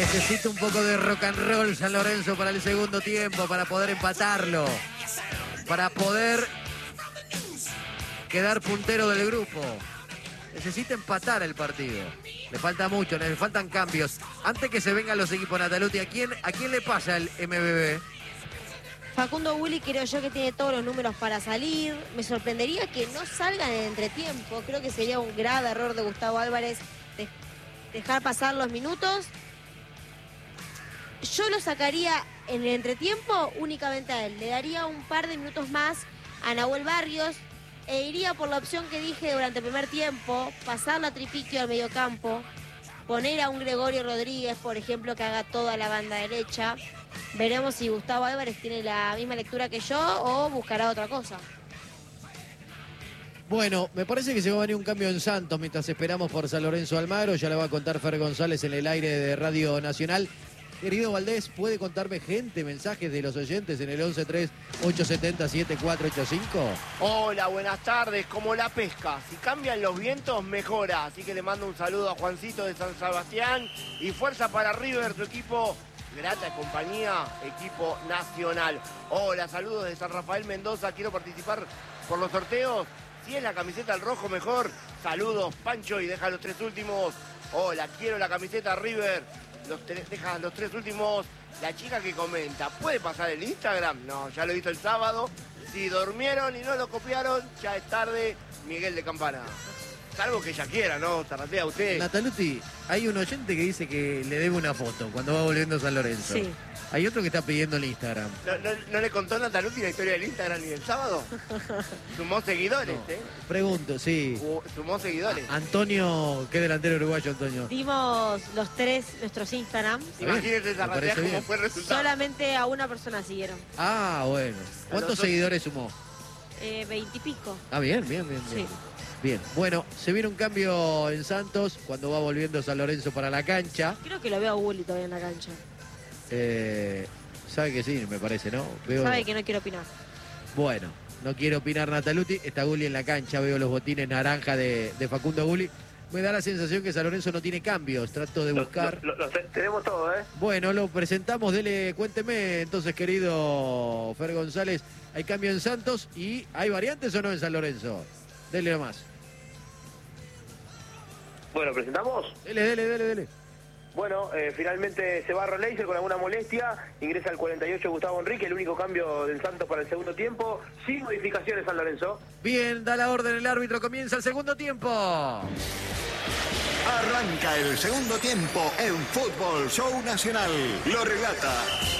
Necesita un poco de rock and roll San Lorenzo para el segundo tiempo, para poder empatarlo, para poder quedar puntero del grupo. Necesita empatar el partido. Le falta mucho, le faltan cambios. Antes que se vengan los equipos, Nataluti, ¿a quién le pasa el MBB? Facundo Bulli creo yo que tiene todos los números para salir. Me sorprendería que no salgan en el entretiempo. Creo que sería un grave error de Gustavo Álvarez dejar pasar los minutos. Yo lo sacaría en el entretiempo únicamente a él. Le daría un par de minutos más a Nahuel Barrios e iría por la opción que dije durante el primer tiempo, pasar la Tripiquio al mediocampo, poner a un Gregorio Rodríguez, por ejemplo, que haga toda la banda derecha. Veremos si Gustavo Álvarez tiene la misma lectura que yo o buscará otra cosa. Bueno, me parece que se va a venir un cambio en Santos mientras esperamos por San Lorenzo Almagro. Ya lo va a contar Fer González en el aire de Radio Nacional. Querido Valdés, ¿puede contarme mensajes de los oyentes en el 11-3-870-7485? Hola, buenas tardes. Como la pesca, si cambian los vientos, mejora. Así que le mando un saludo a Juancito de San Sebastián. Y fuerza para River, tu equipo. Grata compañía, equipo nacional. Hola, saludos de San Rafael Mendoza. Quiero participar por los sorteos. Si es la camiseta al rojo, mejor. Saludos, Pancho, y deja los tres últimos. Hola, quiero la camiseta River. Deja los tres últimos. La chica que comenta, ¿puede pasar el Instagram? No, ya lo he visto el sábado. Si durmieron y no lo copiaron, ya es tarde. Miguel de Campana. Salvo que ella quiera, ¿no? Tarratea usted. Nataluti, hay un oyente que dice que le debe una foto cuando va volviendo a San Lorenzo. Sí. Hay otro que está pidiendo el Instagram. ¿No le contó Nataluti la historia del Instagram ni el sábado? Sumó seguidores, No. Pregunto, sí. Sumó seguidores. Antonio, ¿qué delantero uruguayo, Antonio? Dimos los tres nuestros Instagram. Imagínese Tarratea cómo fue el resultado. Solamente a una persona siguieron. Ah, bueno. ¿Cuántos seguidores sumó? 20 y pico. Ah, bien. Sí. Bien, bueno, se viene un cambio en Santos cuando va volviendo San Lorenzo para la cancha. Creo que lo veo a Bulli todavía en la cancha. Sabe que sí, me parece, ¿no? Sabe que no quiero opinar. Bueno, no quiero opinar Nataluti, está Gulli en la cancha, veo los botines naranja de Facundo Gulli. Me da la sensación que San Lorenzo no tiene cambios, trato de buscar. Tenemos todo, ¿eh? Bueno, lo presentamos, cuénteme entonces, querido Fer González, ¿hay cambio en Santos y hay variantes o no en San Lorenzo? Dele nomás. Bueno, ¿presentamos? Dele. Bueno, finalmente se va Roleiser con alguna molestia, ingresa al 48 Gustavo Enrique, el único cambio del Santos para el segundo tiempo, sin modificaciones San Lorenzo. Bien, da la orden el árbitro, comienza el segundo tiempo. Arranca el segundo tiempo en Fútbol Show Nacional. Lo relata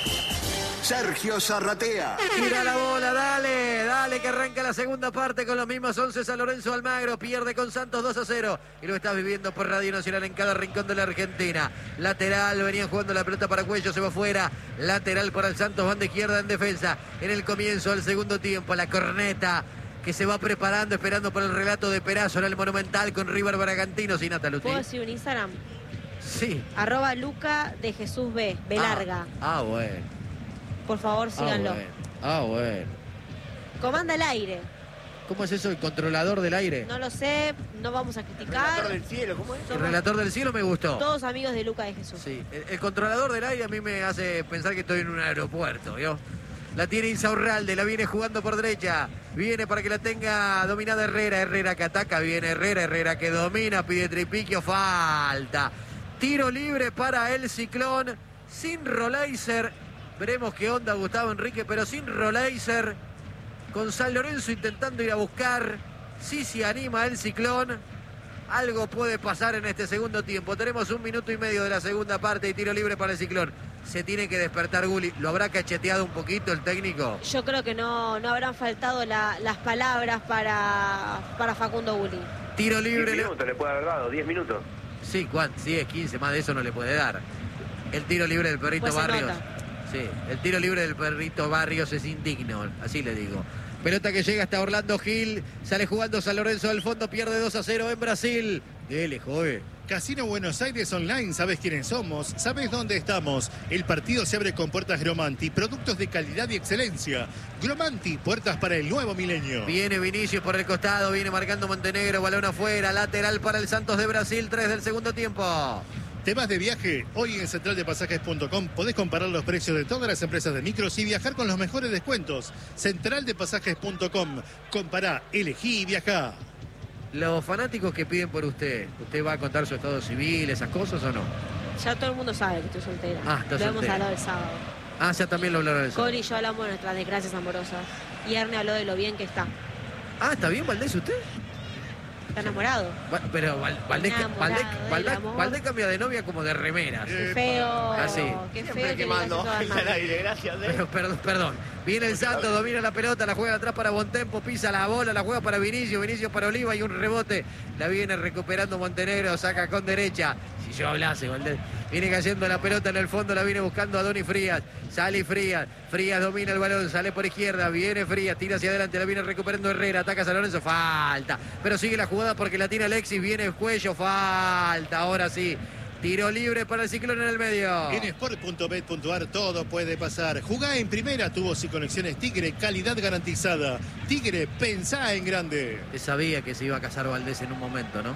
Sergio Zarratea. Tira la bola, dale, que arranca la segunda parte con los mismos 11. San Lorenzo Almagro pierde con Santos 2-0. Y lo estás viviendo por Radio Nacional en cada rincón de la Argentina. Lateral, venían jugando la pelota para Cuello, se va fuera. Lateral para el Santos, banda izquierda en defensa. En el comienzo del segundo tiempo, la corneta que se va preparando, esperando por el relato de Perazo en el Monumental con River Bragantino. Sin Nataluti. ¿Puedo decir un Instagram? Sí. @Luca de Jesús B. larga. Bueno. Por favor, síganlo. Bueno. Comanda el aire. ¿Cómo es eso, el controlador del aire? No lo sé, no vamos a criticar. Relator del cielo, ¿cómo es? El relator del cielo me gustó. Todos amigos de Luca de Jesús. Sí, el controlador del aire a mí me hace pensar que estoy en un aeropuerto, ¿vio? La tiene Insaurralde, la viene jugando por derecha. Viene para que la tenga dominada Herrera. Herrera que ataca, viene Herrera que domina, pide Tripiquio, falta. Tiro libre para el Ciclón, sin Roleiser. Veremos qué onda Gustavo Enrique, pero sin Roleiser. Con San Lorenzo intentando ir a buscar. Sí se anima el Ciclón. Algo puede pasar en este segundo tiempo. Tenemos 1 minuto y medio de la segunda parte y tiro libre para el Ciclón. Se tiene que despertar Gulli. ¿Lo habrá cacheteado un poquito el técnico? Yo creo que no habrán faltado las palabras para Facundo Gulli. Tiro libre. 10 minutos le puede haber dado, 10 minutos. Sí, ¿cuánto? 10, 15, más de eso no le puede dar. El tiro libre del perrito Pues se Barrios. nota. Sí, el tiro libre del perrito Barrios es indigno, así le digo. Pelota que llega hasta Orlando Gil, sale jugando San Lorenzo del fondo, pierde 2-0 en Brasil. Dele, joven. Casino Buenos Aires Online, sabes quiénes somos, sabes dónde estamos. El partido se abre con puertas Gromanti, productos de calidad y excelencia. Gromanti, puertas para el nuevo milenio. Viene Vinicius por el costado, viene marcando Montenegro, balón afuera, lateral para el Santos de Brasil, 3 del segundo tiempo. ¿Te vas de viaje? Hoy en centraldepasajes.com podés comparar los precios de todas las empresas de micros y viajar con los mejores descuentos. Centraldepasajes.com. Compará, elegí y viajá. Los fanáticos que piden por ¿usted va a contar su estado civil, esas cosas o no? Ya todo el mundo sabe que estoy soltera. Está Lo hemos soltera. hablado el sábado. Ya también lo hablaron eso. Cori y yo hablamos de nuestras desgracias amorosas. Y Erne habló de lo bien que está. ¿Está bien Valdés usted? Está enamorado. Pero Valdés Enamorado del amor. cambia de novia como de remeras. Qué feo. sí. Qué Siempre feo que le quemando digas eso a al aire, gracias. Pero, perdón. Viene el Santos, domina la pelota, la juega atrás para Bontempo, pisa la bola, la juega para Vinicius para Oliva y un rebote. La viene recuperando Montenegro, saca con derecha. Si yo hablase, Valdés. Viene cayendo la pelota en el fondo, la viene buscando a Doni Frías. Sale Frías. Frías domina el balón, sale por izquierda, viene Frías, tira hacia adelante, la viene recuperando Herrera, ataca a San Lorenzo, falta. Pero sigue la jugada porque la tira Alexis, viene el cuello, falta. Ahora sí. Tiro libre para el Ciclón en el medio. En sport.bet.ar todo puede pasar. Jugá en primera, tubos y conexiones Tigre, calidad garantizada. Tigre, pensá en grande. Te sabía que se iba a casar Valdés en un momento, ¿no?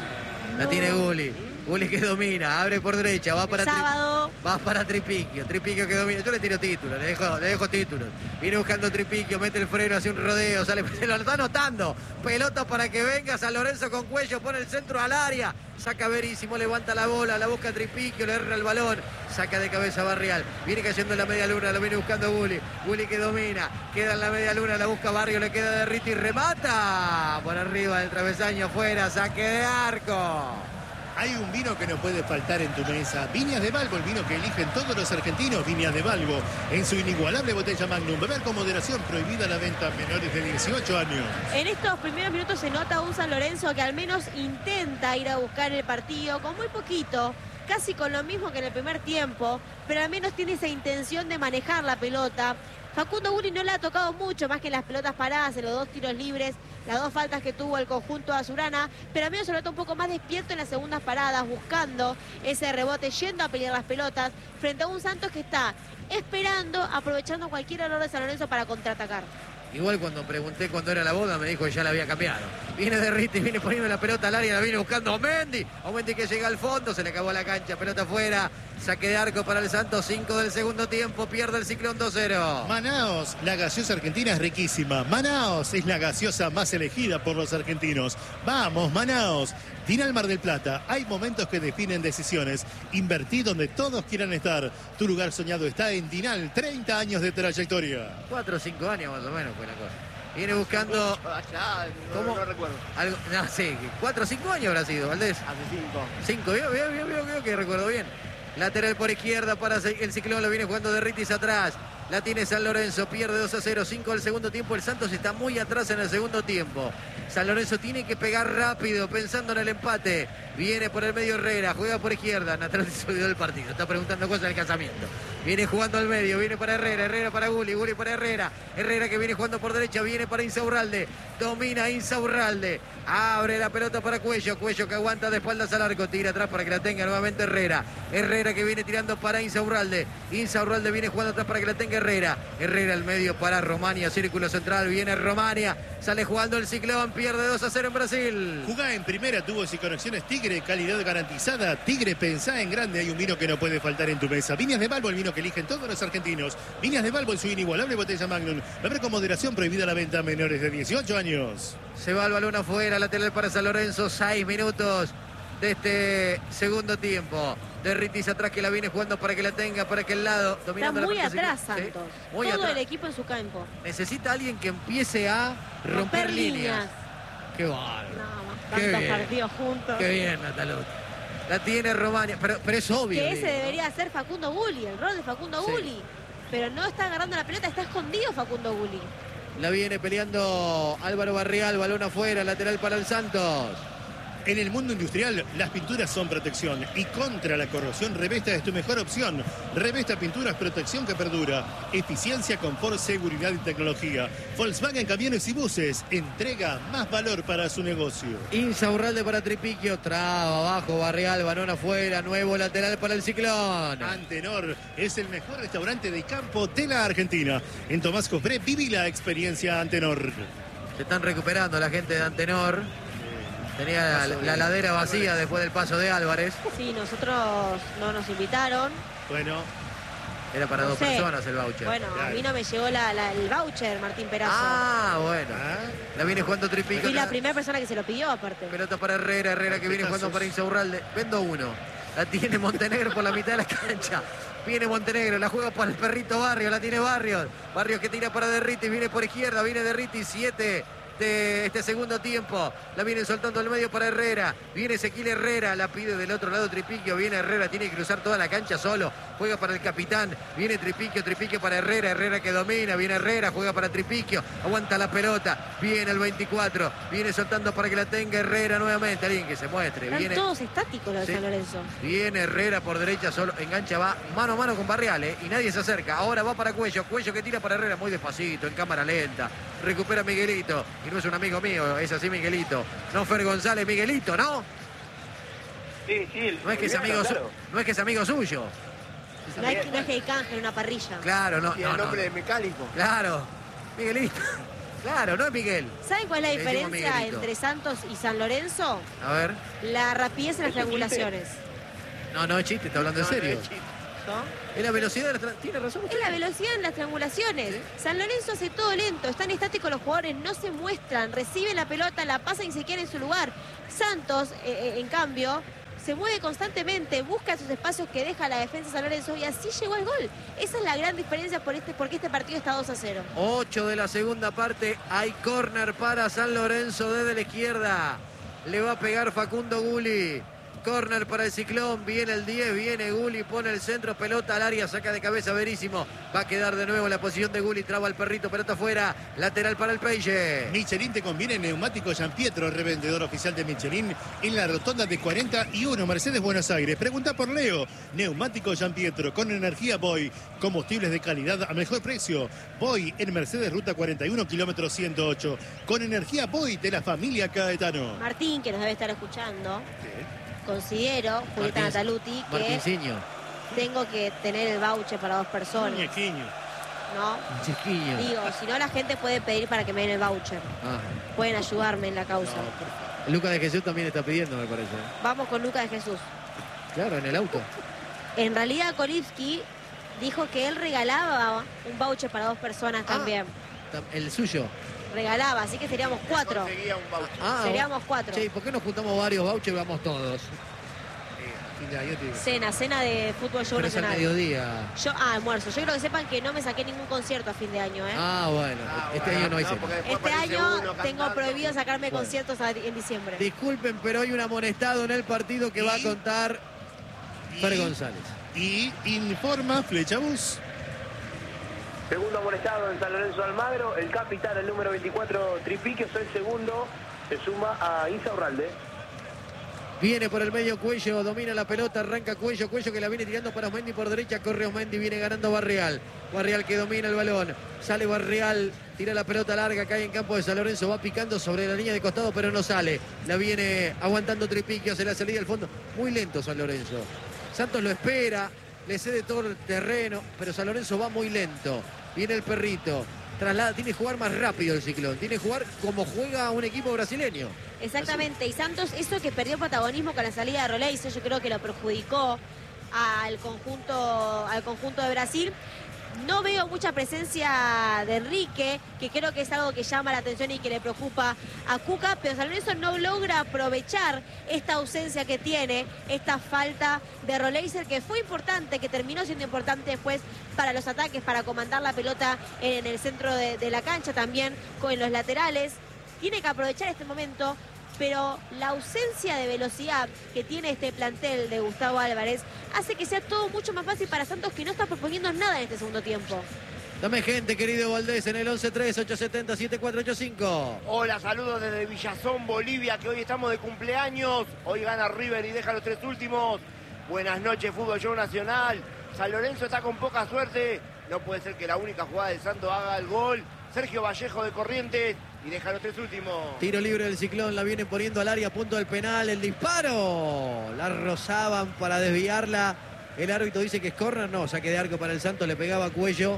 La tiene Gulli. Gulli que domina, abre por derecha, va para sábado. Va para Tripiquio. Tripiquio que domina. Yo le tiro títulos, le dejo títulos. Viene buscando Tripiquio, mete el freno, hace un rodeo, sale, se lo está anotando. Pelota para que venga San Lorenzo con cuello, pone el centro al área. Saca Verísimo, levanta la bola, la busca Tripiquio, le erra el balón, saca de cabeza Barrial. Viene cayendo en la media luna, lo viene buscando Gulli. Gulli que domina, queda en la media luna, la busca Barrio, le queda de Riti y remata. Por arriba del travesaño, afuera, saque de arco. Hay un vino que no puede faltar en tu mesa. Viñas de Balbo, el vino que eligen todos los argentinos. Viñas de Balbo, en su inigualable botella Magnum. Beber con moderación, prohibida la venta a menores de 18 años. En estos primeros minutos se nota un San Lorenzo que al menos intenta ir a buscar el partido con muy poquito, casi con lo mismo que en el primer tiempo, pero al menos tiene esa intención de manejar la pelota. Facundo Gulli no le ha tocado mucho más que en las pelotas paradas, en los 2 tiros libres, las 2 faltas que tuvo el conjunto azulgrana, pero al menos se nota un poco más despierto en las segundas paradas, buscando ese rebote, yendo a pelear las pelotas, frente a un Santos que está esperando, aprovechando cualquier error de San Lorenzo para contraatacar. Igual cuando pregunté cuándo era la boda, me dijo que ya la había cambiado. Viene de Riti, viene poniendo la pelota al área, la viene buscando Mendy. Mendy que llega al fondo, se le acabó la cancha, pelota afuera. Saque de arco para el Santos, 5 del segundo tiempo, pierde el Ciclón 2-0. Manaos, la gaseosa argentina es riquísima. Manaos es la gaseosa más elegida por los argentinos. Vamos, Manaos. Dinal Mar del Plata, hay momentos que definen decisiones. Invertí donde todos quieran estar. Tu lugar soñado está en Dinal, 30 años de trayectoria. 4 o 5 años más o menos fue la cosa. Viene buscando... ¿Cómo? No recuerdo. Algo... No, sí, 4 o 5 años habrá sido, Valdés. Hace 5. 5, veo que recuerdo bien. Lateral por izquierda para el Ciclón, lo viene jugando de Ritis atrás. La tiene San Lorenzo, pierde 2-0, 5 del segundo tiempo. El Santos está muy atrás en el segundo tiempo. San Lorenzo tiene que pegar rápido, pensando en el empate. Viene por el medio Herrera, juega por izquierda. Natal se olvidó del partido, está preguntando cosas del casamiento. Viene jugando al medio, viene para Herrera, Herrera para Gulli, Gulli para Herrera. Herrera que viene jugando por derecha, viene para Insaurralde. Domina Insaurralde. Abre la pelota para Cuello, Cuello que aguanta de espaldas al arco, tira atrás para que la tenga nuevamente Herrera. Herrera que viene tirando para Insaurralde. Insaurralde viene jugando atrás para que la tenga Herrera. Herrera al medio para Romania, círculo central, viene Romania. Sale jugando el Ciclón, pierde 2-0 en Brasil. Jugá en primera, tubos y conexiones Tigre, calidad garantizada. Tigre, pensá en grande, hay un vino que no puede faltar en tu mesa. Viñas de Balbo, el vino que eligen todos los argentinos. Viñas de Balbo en su inigualable botella Magnum. Beber con moderación, prohibida la venta a menores de 18 años. Se va el balón afuera, lateral para San Lorenzo, 6 minutos de este segundo tiempo. De Ritis atrás que la viene jugando para que la tenga, para aquel lado. Está muy atrás Santos. ¿Sí? Muy todo atrás. el equipo en su campo. Necesita alguien que empiece a romper líneas. Qué bárbaro. No, Qué tantos bien. partidos juntos. Qué bien, Nataluta. La tiene Romania, pero es obvio. Que ese digo, debería ser Facundo Gulli, el rol de Facundo Gulli. Pero no está agarrando la pelota, está escondido Facundo Gulli. La viene peleando Álvaro Barrial, balón afuera, lateral para el Santos. En el mundo industrial, las pinturas son protección y contra la corrosión, Revesta es tu mejor opción. Revesta Pinturas, protección que perdura, eficiencia, confort, seguridad y tecnología. Volkswagen Camiones y Buses, entrega más valor para su negocio. Insaurralde para Tripiquio, traba abajo, Barrial, balón afuera, nuevo lateral para el Ciclón. Antenor es el mejor restaurante de campo de la Argentina. En Tomás Cofré, viví la experiencia Antenor. Se están recuperando la gente de Antenor. Tenía la ladera vacía después del paso de Álvarez. Sí, nosotros no nos invitaron. Bueno, Era para No dos sé. personas el voucher. Bueno, a Claro. mí no me llegó el voucher, Martín Perazo. Ah, bueno. La viene jugando Tripico. Fui la primera persona que se lo pidió, aparte. Pelota para Herrera, Herrera que viene jugando para Insaurralde. Vendo uno. La tiene Montenegro por la mitad de la cancha. Viene Montenegro, la juega para el perrito Barrios, la tiene Barrios. Barrios que tira para Derriti, viene por izquierda, viene Derriti, 7 de este segundo tiempo. La vienen soltando al medio para Herrera. Viene Ezequiel Herrera, la pide del otro lado Tripiquio. Viene Herrera, tiene que cruzar toda la cancha solo. Juega para el capitán. Viene Tripiquio, Tripiquio para Herrera. Herrera que domina. Viene Herrera, juega para Tripiquio. Aguanta la pelota. Viene el 24. Viene soltando para que la tenga Herrera nuevamente. Alguien que se muestre. Están Viene, todos estáticos los de Sí. San Lorenzo. viene Herrera por derecha solo. Engancha, va mano a mano con Barrial, y nadie se acerca. Ahora va para Cuello. Cuello que tira para Herrera muy despacito, en cámara lenta. Recupera Miguelito. Y no es un amigo mío, es así Miguelito. No Fer González, Miguelito, ¿no? Sí, sí. No es que es amigo, no es que es amigo suyo. No es que hay canje en una parrilla. Claro, no, Tiene no, no. nombre de mecánico. Claro, Miguelito. Claro, no es Miguel. ¿Saben cuál es la Le decimos diferencia Miguelito. entre Santos y San Lorenzo? A ver. La rapidez en las triangulaciones. No, no es chiste, está hablando en serio. ¿no? Es la velocidad de la tiene razón. Es la velocidad en las triangulaciones. San Lorenzo hace todo lento, están estáticos los jugadores, no se muestran, reciben la pelota, la pasan y se quedan en su lugar. Santos, en cambio, se mueve constantemente, busca esos espacios que deja la defensa de San Lorenzo y así llegó al gol. Esa es la gran diferencia porque este partido está 2-0. 8 de la segunda parte. Hay córner para San Lorenzo desde la izquierda. Le va a pegar Facundo Gulli. Córner para el Ciclón. Viene el 10. Viene Gulli. Pone el centro. Pelota al área. Saca de cabeza Verísimo. Va a quedar de nuevo en la posición de Gulli. Traba al perrito. Pelota afuera. Lateral para el Peixe. Michelin te conviene neumático Gian Pietro, revendedor oficial de Michelin en la rotonda de 41 Mercedes Buenos Aires. Pregunta por Leo. Neumático Gian Pietro con energía Boy. Combustibles de calidad a mejor precio. Boy en Mercedes Ruta 41 kilómetro 108. Con energía Boy de la familia Caetano. Martín, que nos debe estar escuchando, considero, Julieta Martín- Nataluti, que Martinciño. tengo que tener el voucher para dos personas, Muñequiño. ¿no? Chiquiño. Digo, si no la gente puede pedir para que me den el voucher. Ah. Pueden ayudarme en la causa. Lucas de Jesús también está pidiendo, me parece. Vamos con Lucas de Jesús. Claro, en el auto. En realidad, Kolivsky dijo que él regalaba un voucher para dos personas también. El suyo. Regalaba, así que seríamos 4. Conseguía un voucher. Ah, Seríamos 4. Che, ¿por qué nos juntamos varios vouchers y vamos todos? Fin de año te digo. Cena de fútbol show Pero es al nacional. mediodía. Almuerzo. Yo quiero que sepan que no me saqué ningún concierto a fin de año, ¿eh? Ah, bueno. Este año no hay cena. porque después Este aparece año uno tengo cantando. prohibido sacarme Bueno. conciertos en diciembre. Disculpen, pero hay un amonestado en el partido que va a contar Fer González. Y informa Flechabús. Segundo amonestado en San Lorenzo Almagro, el capitán, el número 24, Tripiquio, el segundo, se suma a Insaurralde. Viene por el medio Cuello, domina la pelota, arranca Cuello, Cuello que la viene tirando para Osmendi por derecha, corre Osmendi, viene ganando Barrial. Barrial que domina el balón, sale Barrial, tira la pelota larga, cae en campo de San Lorenzo, va picando sobre la línea de costado, pero no sale. La viene aguantando Tripiquio, hace la salida al fondo. Muy lento San Lorenzo. Santos lo espera, le cede todo el terreno, pero San Lorenzo va muy lento. Viene el perrito, traslada, tiene que jugar más rápido el Ciclón, tiene que jugar como juega un equipo brasileño. Exactamente, y Santos, eso que perdió protagonismo con la salida de Roleise, yo creo que lo perjudicó al conjunto de Brasil. No veo mucha presencia de Enrique, que creo que es algo que llama la atención y que le preocupa a Cuca, pero San Lorenzo no logra aprovechar esta ausencia que tiene, esta falta de Roleiser, que fue importante, que terminó siendo importante después para los ataques, para comandar la pelota en el centro de la cancha, también con los laterales. Tiene que aprovechar este momento, pero la ausencia de velocidad que tiene este plantel de Gustavo Álvarez hace que sea todo mucho más fácil para Santos, que no está proponiendo nada en este segundo tiempo. Dame gente, querido Valdés, en el 11-3-870-7485. Hola, saludos desde Villazón, Bolivia, que hoy estamos de cumpleaños. Hoy gana River y deja los 3 últimos. Buenas noches, Fútbol Show Nacional. San Lorenzo está con poca suerte. No puede ser que la única jugada del Santos haga el gol. Sergio Vallejo de Corrientes y deja los 3 últimos. Tiro libre del Ciclón, la vienen poniendo al área, punto del penal, el disparo. La rozaban para desviarla. El árbitro dice que es córner, no, saque de arco para el Santos, le pegaba a Cuello.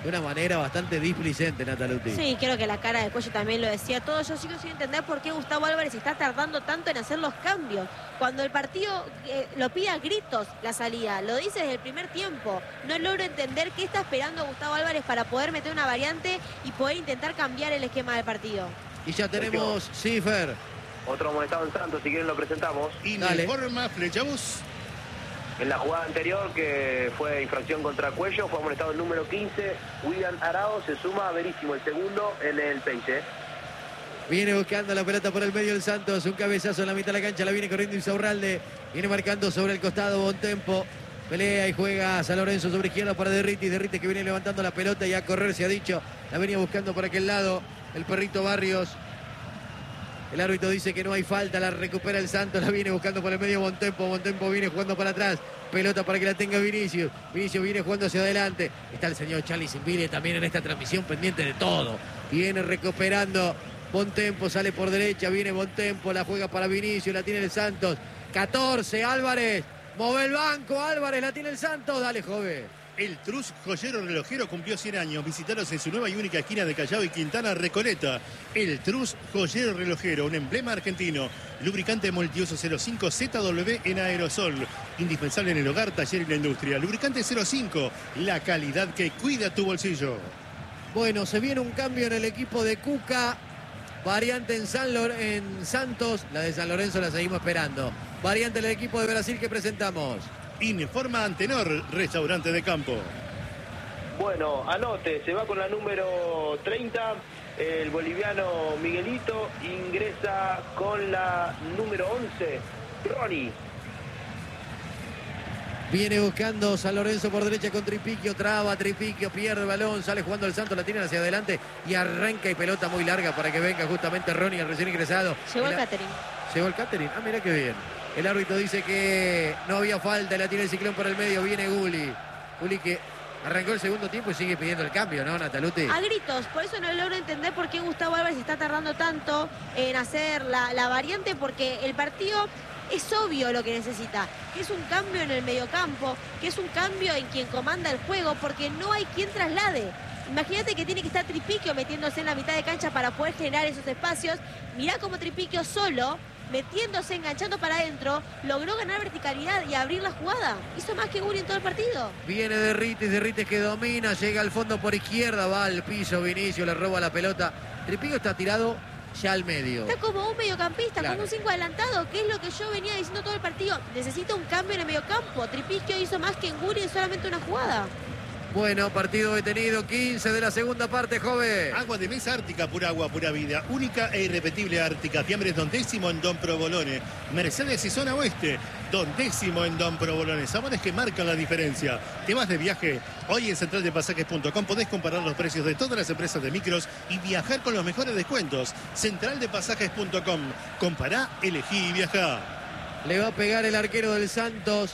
de una manera bastante displicente, Nataluti. Sí, creo que la cara de Cuello también lo decía todo. Yo sigo sin entender por qué Gustavo Álvarez está tardando tanto en hacer los cambios. Cuando el partido lo pide a gritos la salida, lo dice desde el primer tiempo. No logro entender qué está esperando Gustavo Álvarez para poder meter una variante y poder intentar cambiar el esquema del partido. Y ya tenemos Cifer. Otro amonestado en Santos, si quieren lo presentamos. Informa Flechabús. En la jugada anterior, que fue infracción contra Cuello, fue amonestado el número 15, William Arao, se suma a Verísimo, el segundo en el Peixe. Viene buscando la pelota por el medio del Santos, un cabezazo en la mitad de la cancha, la viene corriendo Insaurralde, viene marcando sobre el costado Bontempo, pelea y juega San Lorenzo sobre izquierda para Derriti que viene levantando la pelota y a correr se ha dicho, la venía buscando por aquel lado, el perrito Barrios. El árbitro dice que no hay falta, la recupera el Santos, la viene buscando por el medio Bontempo viene jugando para atrás, pelota para que la tenga Vinicius viene jugando hacia adelante, está el señor Charlie Simbile también en esta transmisión pendiente de todo, viene recuperando Bontempo, sale por derecha, viene Bontempo, la juega para Vinicius, la tiene el Santos, 14, Álvarez, mueve el banco, Álvarez, la tiene el Santos, dale joven. El Trus Joyero Relojero cumplió 100 años. Visitaros en su nueva y única esquina de Callao y Quintana, Recoleta. El Trus Joyero Relojero, un emblema argentino. Lubricante multiuso 05 ZW en aerosol. Indispensable en el hogar, taller y la industria. Lubricante 05, la calidad que cuida tu bolsillo. Bueno, se viene un cambio en el equipo de Cuca. Variante en Santos. La de San Lorenzo la seguimos esperando. Variante en el equipo de Brasil que presentamos. Informa Antenor, restaurante de campo. Bueno, anote, se va con la número 30, el boliviano Miguelito, ingresa con la número 11, Ronnie. Viene buscando San Lorenzo por derecha con Tripiquio, traba Tripiquio, pierde el balón, sale jugando el Santos, la tiran hacia adelante y arranca y pelota muy larga para que venga justamente Ronnie, el recién ingresado. Llegó el catering. Llegó el catering, mira qué bien. El árbitro dice que no había falta, la tiene el Ciclón por el medio, viene Gulli que arrancó el segundo tiempo y sigue pidiendo el cambio, ¿no, Nataluti? A gritos, por eso no logro entender por qué Gustavo Álvarez está tardando tanto en hacer la variante, porque el partido es obvio lo que necesita, que es un cambio en el mediocampo, que es un cambio en quien comanda el juego, porque no hay quien traslade. Imagínate que tiene que estar Tripiquio metiéndose en la mitad de cancha para poder generar esos espacios. Mirá cómo Tripiquio solo, metiéndose, enganchando para adentro, logró ganar verticalidad y abrir la jugada. Hizo más que Gulli en todo el partido. Viene Derritis que domina, llega al fondo por izquierda, va al piso Vinicius, le roba la pelota. Tripiquio está tirado ya al medio. Está como un mediocampista, claro, como un 5 adelantado, que es lo que yo venía diciendo todo el partido. Necesita un cambio en el mediocampo. Tripiquio hizo más que en Gulli en solamente una jugada. Bueno, partido detenido, 15 de la segunda parte, joven. Agua de mesa Ártica, pura agua, pura vida. Única e irrepetible Ártica. Fiambres Don Décimo en Don Provolone. Mercedes y Zona Oeste. Don Décimo en Don Provolone. Sabores que marcan la diferencia. ¿Te vas de viaje? Hoy en centraldepasajes.com podés comparar los precios de todas las empresas de micros y viajar con los mejores descuentos. Centraldepasajes.com. Compará, elegí y viajá. Le va a pegar el arquero del Santos.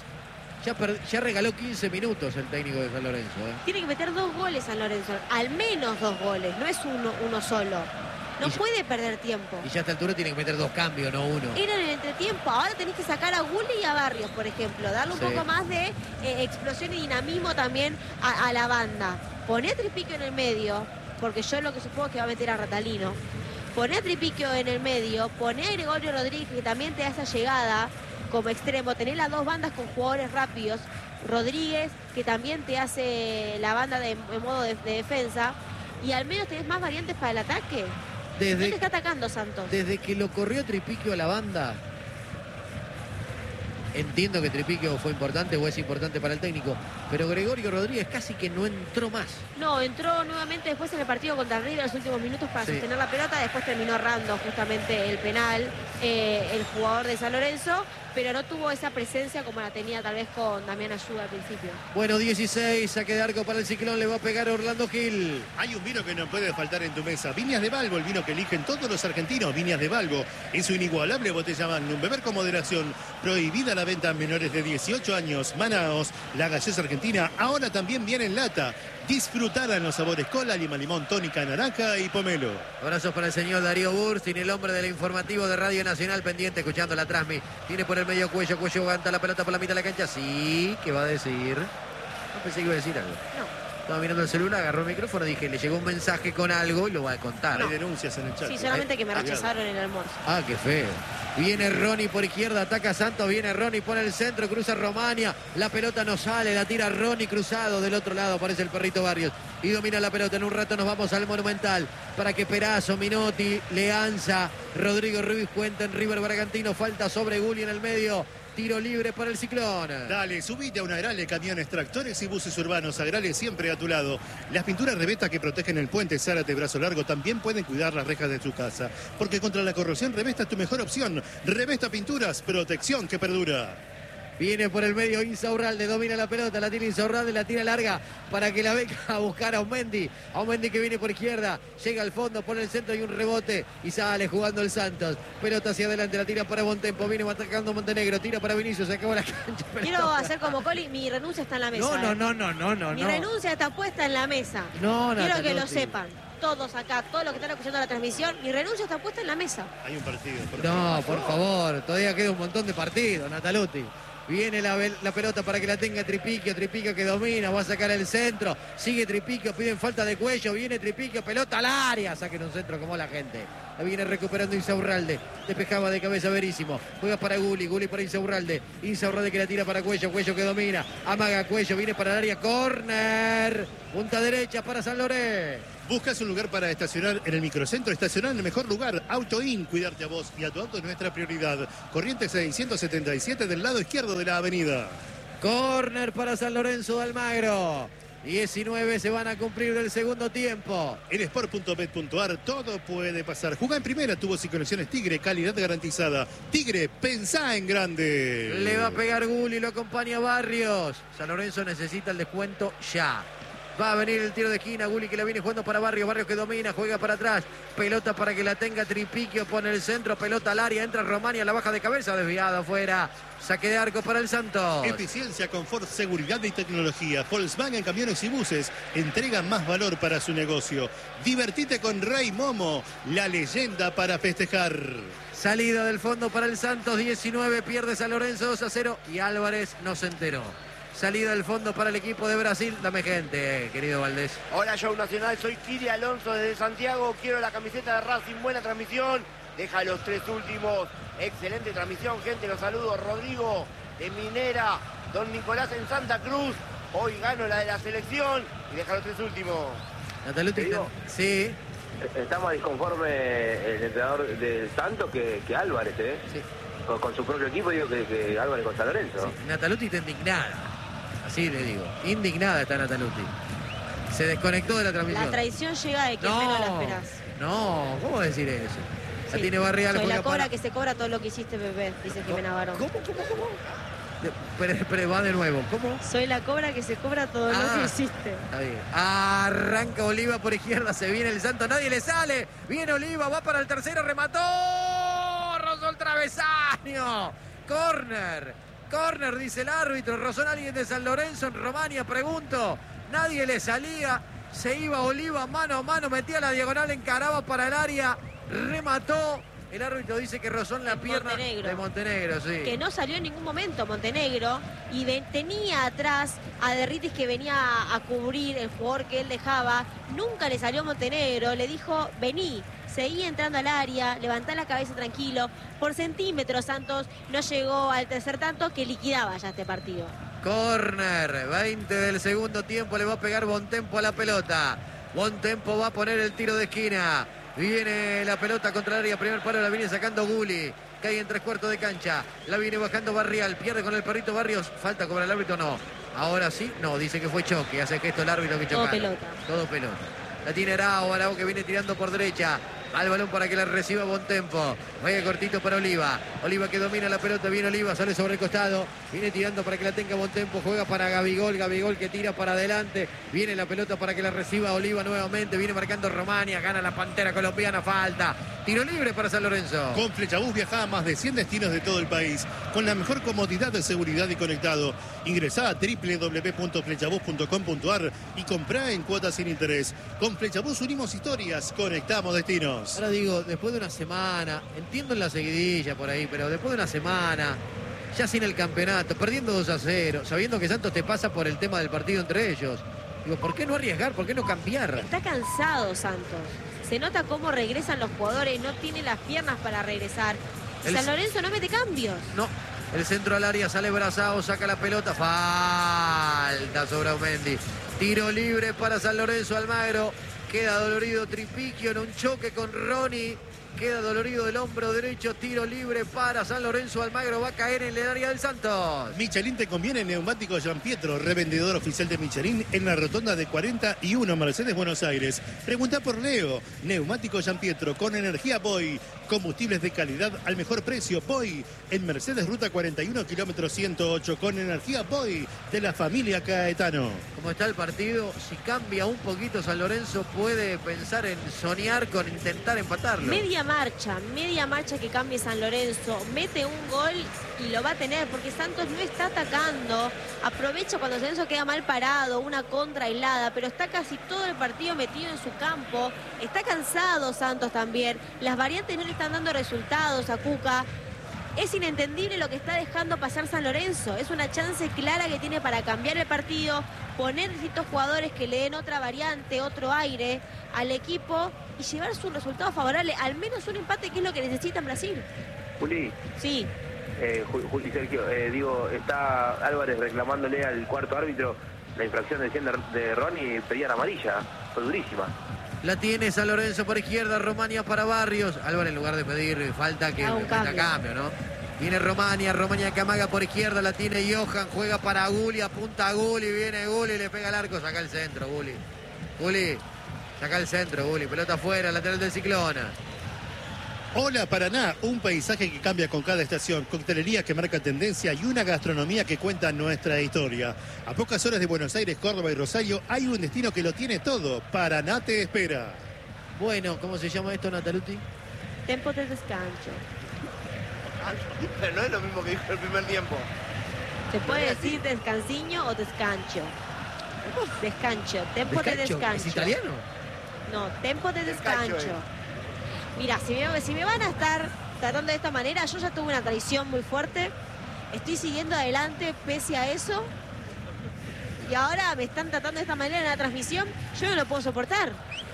Ya regaló 15 minutos el técnico de San Lorenzo. Tiene que meter 2 goles San Lorenzo, al menos 2 goles, no es uno solo. No puede perder tiempo. Y ya a esta altura tiene que meter 2 cambios, no 1. Era en el entretiempo, ahora tenés que sacar a Gulli y a Barrios, por ejemplo, darle un poco más de explosión y dinamismo también a la banda. Poné a Tripiquio en el medio, porque yo lo que supongo es que va a meter a Ratalino. Poné a Tripiquio en el medio, poné a Gregorio Rodríguez, que también te da esa llegada como extremo, tener las 2 bandas con jugadores rápidos, Rodríguez, que también te hace la banda en modo de defensa, y al menos tenés más variantes para el ataque. ¿No te está atacando Santos? Desde que lo corrió Tripiquio a la banda, entiendo que Tripiquio fue importante o es importante para el técnico, pero Gregorio Rodríguez casi que no entró más. No, entró nuevamente después en el partido contra River en los últimos minutos para sostener la pelota, después terminó errando justamente el penal el jugador de San Lorenzo, pero no tuvo esa presencia como la tenía tal vez con Damián Ayuda al principio. Bueno, 16, saque de arco para el Ciclón, le va a pegar Orlando Gil. Hay un vino que no puede faltar en tu mesa. Viñas de Balbo, el vino que eligen todos los argentinos. Viñas de Balbo, en su inigualable botella Magnum. Beber con moderación. Prohibida la venta a menores de 18 años. Manaos, la gaseosa argentina, ahora también viene en lata. Disfrutarán los sabores cola, lima, limón, tónica, naranja y pomelo. Abrazos para el señor Darío Burstin, el hombre del informativo de Radio Nacional, pendiente, escuchando la transmi. Tiene por el medio Cuello aguanta la pelota por la mitad de la cancha. Sí, ¿qué va a decir? No pensé que iba a decir algo. No. Estaba mirando el celular, agarró el micrófono, dije, le llegó un mensaje con algo y lo va a contar. Hay denuncias en el chat. Sí, solamente que me rechazaron en el almuerzo. Ah, qué feo. Viene Ronnie por izquierda, ataca Santos, viene Ronnie, pone el centro, cruza Romania, la pelota no sale, la tira Ronnie cruzado, del otro lado aparece el perrito Barrios y domina la pelota. En un rato nos vamos al Monumental para que Perazo, Minotti, Leanza, Rodrigo Ruiz cuenten River Bragantino, falta sobre Gulli en el medio. Tiro libre para el Ciclón. Dale, subite a una Agrale, camiones, tractores y buses urbanos. Agrale siempre a tu lado. Las pinturas Revesta que protegen el puente Zárate Brazo Largo también pueden cuidar las rejas de tu casa. Porque contra la corrosión Revesta es tu mejor opción. Revesta Pinturas, protección que perdura. Viene por el medio Insaurralde, domina la pelota, la tira Insaurralde, la tira larga para que la venga a buscar a Aumendi. Aumendi que viene por izquierda, llega al fondo, pone el centro y un rebote y sale jugando el Santos. Pelota hacia adelante, la tira para Bontempo, viene atacando Montenegro, tira para Vinicius, se acabó la cancha. Quiero hacer como Coli, mi renuncia está en la mesa. No. Mi renuncia está puesta en la mesa. No, Quiero que lo Nataluti. sepan. Todos acá, todos los que están escuchando la transmisión, mi renuncia está puesta en la mesa. Hay un partido. No, por favor, todavía queda un montón de partidos, Nataluti. Viene la pelota para que la tenga Tripiquio, Tripiquio que domina, va a sacar el centro, sigue Tripiquio, piden falta de cuello, viene Tripiquio, pelota al área, saquen un centro como la gente. La viene recuperando Insaurralde, despejaba de cabeza Verísimo, juega para Gulli, Gulli para Insaurralde, Insaurralde que la tira para Cuello, Cuello que domina, amaga Cuello, viene para el área, córner, punta derecha para San Lorenzo. ¿Buscas un lugar para estacionar en el microcentro? Estacionar en el mejor lugar. AutoIn, cuidarte a vos y a tu auto es nuestra prioridad. Corrientes 677 del lado izquierdo de la avenida. Córner para San Lorenzo de Almagro. 19 se van a cumplir del segundo tiempo. En sport.bet.ar todo puede pasar. Jugá en primera, tubos y conexiones Tigre, calidad garantizada. Tigre, pensá en grande. Le va a pegar Gulli, lo acompaña Barrios. San Lorenzo necesita el descuento ya. Va a venir el tiro de esquina, Gulli que la viene jugando para Barrios, Barrios que domina, juega para atrás, pelota para que la tenga Tripiquio, pone el centro, pelota al área, entra Romania, la baja de cabeza, desviada afuera, saque de arco para el Santos. Eficiencia, confort, seguridad y tecnología. Volkswagen Camiones y Buses entrega más valor para su negocio. Divertite con Rey Momo, la leyenda para festejar. Salida del fondo para el Santos, 19, pierde San Lorenzo 2-0 y Álvarez no se enteró. Salida del fondo para el equipo de Brasil. Dame gente, querido Valdés. Hola, Show Nacional, soy Kiri Alonso desde Santiago. Quiero la camiseta de Racing, buena transmisión. Deja los tres últimos. Excelente transmisión, gente, los saludo. Rodrigo de Minera, don Nicolás en Santa Cruz. Hoy gano la de la selección y deja los tres últimos. Nataluti, sí. Está más disconforme el entrenador del Santos que Álvarez, ¿eh? Sí. Con su propio equipo, digo que Álvarez con San Lorenzo. Sí. Nataluti está indignada. Así le digo. Indignada está Nataluti. Se desconectó de la transmisión. La traición llega de quien menos la esperás. No, ¿cómo decir eso? La Sí. tiene Barrial. Soy la juega cobra para- que se cobra todo lo que hiciste, Pepe, dice Jimena Barón. ¿Cómo? Pero va de nuevo. ¿Cómo? Soy la cobra que se cobra todo lo que hiciste. Está bien. Arranca Oliva por izquierda, se viene el Santo, nadie le sale. Viene Oliva, va para el tercero, remató. Rozó el travesaño. Corner, dice el árbitro. Rozó a alguien de San Lorenzo en Romania, pregunto. Nadie le salía. Se iba Oliva mano a mano, metía la diagonal, encaraba para el área, remató. El árbitro dice que rozó en la pierna de Montenegro, sí. Que no salió en ningún momento Montenegro y tenía atrás a Derritis que venía a cubrir el jugador que él dejaba. Nunca le salió Montenegro, le dijo, vení, seguí entrando al área, levantá la cabeza tranquilo. Por centímetros Santos no llegó al tercer tanto que liquidaba ya este partido. Corner, 20 del segundo tiempo, le va a pegar Bontempo a la pelota. Bontempo va a poner el tiro de esquina. Viene la pelota contra el área, primer palo la viene sacando Gulli. Cae en 3/4 de cancha. La viene bajando Barrial, pierde con el perrito Barrios. Falta cobra el árbitro, no. Ahora sí, no, dice que fue choque. Hace gesto el árbitro que chocaron. Todo pelota. La tiene Arao que viene tirando por derecha. Al balón para que la reciba Bontempo. Vaya cortito para Oliva. Oliva que domina la pelota. Viene Oliva, sale sobre el costado. Viene tirando para que la tenga Bontempo. Juega para Gabigol. Gabigol que tira para adelante. Viene la pelota para que la reciba Oliva nuevamente. Viene marcando Romania. Gana la Pantera colombiana. Falta. Tiro libre para San Lorenzo. Con Flechabús viaja a más de 100 destinos de todo el país. Con la mejor comodidad de seguridad y conectado. Ingresá a www.flechabús.com.ar y comprá en cuotas sin interés. Con Flechabús unimos historias. Conectamos destinos. Ahora digo, después de una semana, entiendo en la seguidilla por ahí, pero después de una semana, ya sin el campeonato, perdiendo 2-0, sabiendo que Santos te pasa por el tema del partido entre ellos, Digo, ¿por qué no arriesgar? ¿Por qué no cambiar? Está cansado Santos. Se nota cómo regresan los jugadores, no tiene las piernas para regresar. San Lorenzo no mete cambios. No, el centro al área, sale Brazao, saca la pelota, falta sobre Aumendi. Tiro libre para San Lorenzo, Almagro. Queda dolorido Tripiquio en un choque con Ronnie. Queda dolorido el hombro derecho, tiro libre para San Lorenzo. Almagro va a caer en el área del Santos. Michelin te conviene, neumáticos Gianpietro, revendedor oficial de Michelin en la rotonda de 41 Mercedes, Buenos Aires. Pregunta por Leo, neumáticos Gianpietro con energía Boy, combustibles de calidad al mejor precio. Boy en Mercedes Ruta 41, kilómetro 108, con energía Boy de la familia Caetano. Como está el partido, si cambia un poquito San Lorenzo puede pensar en soñar con intentar empatarlo. Media marcha que cambie San Lorenzo, mete un gol y lo va a tener porque Santos no está atacando, aprovecha cuando San Lorenzo queda mal parado, una contra aislada, pero está casi todo el partido metido en su campo, está cansado Santos también, las variantes no le están dando resultados a Cuca. Es inentendible lo que está dejando pasar San Lorenzo. Es una chance clara que tiene para cambiar el partido, poner distintos jugadores que le den otra variante, otro aire al equipo y llevarse un resultado favorable, al menos un empate, que es lo que necesita en Brasil. Juli, Sí, Juli Sergio, digo, está Álvarez reclamándole al cuarto árbitro la infracción de Ronnie y pedían amarilla. Fue durísima. La tiene San Lorenzo por izquierda, Romania para Barrios. Álvarez en lugar de pedir falta que un meta cambio, ¿no? Viene Romania que amaga por izquierda, la tiene Johan, juega para Gulli, apunta a Gulli, viene Gulli, le pega el arco, saca el centro, Gulli. Gulli, saca el centro, Gulli, pelota afuera, lateral del Ciclona. Hola Paraná, un paisaje que cambia con cada estación, coctelería que marca tendencia y una gastronomía que cuenta nuestra historia. A pocas horas de Buenos Aires, Córdoba y Rosario hay un destino que lo tiene todo. Paraná te espera. Bueno, ¿cómo se llama esto, Nataluti? tempo de descanso. Pero no es lo mismo que dijo el primer tiempo. Se puede decir descansiño o descancho. Descancho, tempo de descancho. ¿Es italiano? No, tempo de descancho. Descancho, Mira, si me van a estar tratando de esta manera, yo ya tuve una traición muy fuerte. Estoy siguiendo adelante pese a eso. Y ahora me están tratando de esta manera en la transmisión. Yo no lo puedo soportar.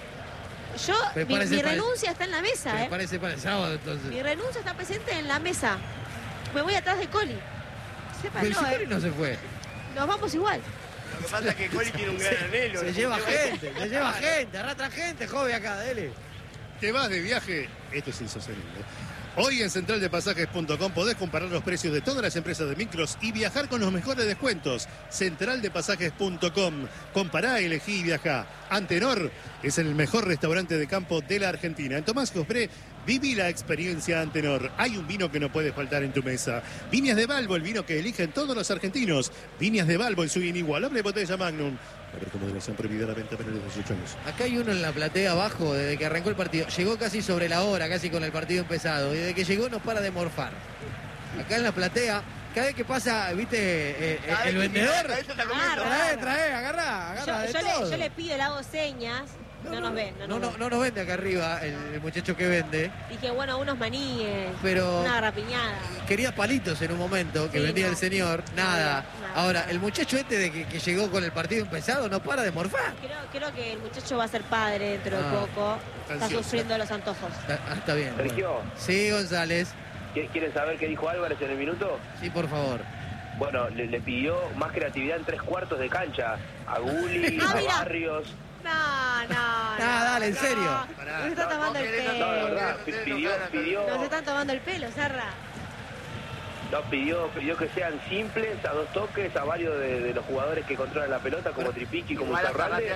Mi renuncia está en la mesa. Me parece para el sábado, entonces. Mi renuncia está presente en la mesa. Me voy atrás de Coli. Pero si Coli no se fue. Nos vamos igual. Lo que pasa es que Coli tiene un gran anhelo. Se lleva gente, arrastra gente, joven acá, dele. ¿Te vas de viaje? Esto es insostenible. Hoy en centraldepasajes.com podés comparar los precios de todas las empresas de micros y viajar con los mejores descuentos. Centraldepasajes.com. Compará, elegí y viajá. Antenor es el mejor restaurante de campo de la Argentina. En Tomás Cospré, viví la experiencia Antenor. Hay un vino que no puede faltar en tu mesa. Viñas de Balbo, el vino que eligen todos los argentinos. Viñas de Balbo en su inigualable botella Magnum. A ver cómo moderación prohibida la venta menores de 18 años. Acá hay uno en la platea abajo desde que arrancó el partido. Llegó casi sobre la hora, casi con el partido empezado. Y desde que llegó no para de morfar. Acá en la platea, cada vez que pasa, viste, el vendedor. Trae, agarra. Yo le pido, le hago señas. No nos ven. No nos vende acá arriba el muchacho que vende. Dije, bueno, unos maníes, pero una garrapiñada. Quería palitos en un momento que Sí, vendía no. el señor. Nada. Nada. Ahora, el muchacho de que llegó con el partido empezado no para de morfar. Creo que el muchacho va a ser padre dentro de poco. Está ansioso. sufriendo los antojos. Está bien. Sergio. Bueno. Sí, González. ¿Quieren saber qué dijo Álvarez en el minuto? Sí, por favor. Bueno, le pidió más creatividad en 3/4 de cancha. A Gulli, a mira. Barrios. No. Dale, en serio. Nos está tomando el pelo. No, de verdad, pidió, Nos están tomando el pelo, Serra. no, pidió que sean simples, a dos toques, a varios de los jugadores que controlan la pelota, como Tripiqui, como Zarralde,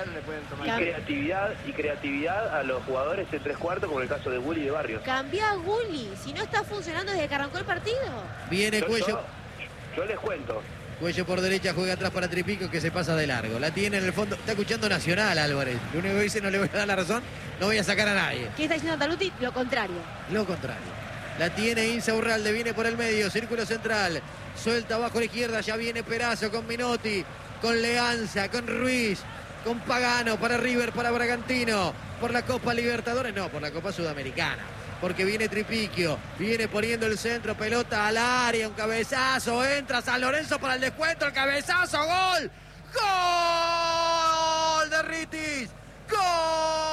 y creatividad a los jugadores en 3/4, como el caso de Gulli y de Barrios. Cambió a Gulli. Si no está funcionando desde que arrancó el partido. Viene Cuello. Yo les cuento. Cuello por derecha, juega atrás para Tripico, que se pasa de largo. La tiene en el fondo. Está escuchando Nacional, Álvarez. Lo único que dice, no le voy a dar la razón, no voy a sacar a nadie. ¿Qué está diciendo Taluti? Lo contrario. Lo contrario. La tiene Insaurralde, viene por el medio, círculo central. Suelta abajo a la izquierda, ya viene Perazo con Minotti, con Leanza, con Ruiz, con Pagano para River, para Bragantino. Por la Copa Libertadores, no, por la Copa Sudamericana. Porque viene Tripiquio, viene poniendo el centro, pelota al área, un cabezazo, entra San Lorenzo para el descuento, el cabezazo, ¡gol! ¡Gol! Ritis. ¡Gol!